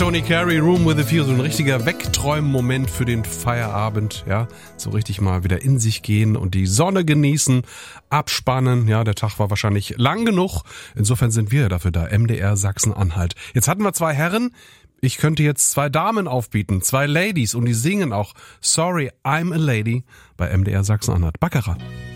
Tony Carey, Room with a View, so ein richtiger Wegträumen-Moment für den Feierabend, ja, so richtig mal wieder in sich gehen und die Sonne genießen, abspannen, ja, der Tag war wahrscheinlich lang genug, insofern sind wir dafür da, MDR Sachsen-Anhalt. Jetzt hatten wir 2 Herren, ich könnte jetzt 2 Damen aufbieten, 2 Ladies und die singen auch Sorry, I'm a Lady bei MDR Sachsen-Anhalt. Baccarat.